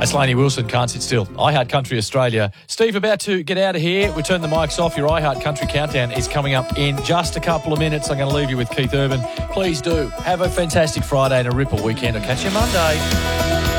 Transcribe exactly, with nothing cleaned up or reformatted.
That's Lainey Wilson, Can't Sit Still. iHeart Country Australia. Steve, about to get out of here. We turn the mics off. Your iHeart Country Countdown is coming up in just a couple of minutes. I'm going to leave you with Keith Urban. Please do have a fantastic Friday and a ripple weekend. I'll catch you Monday.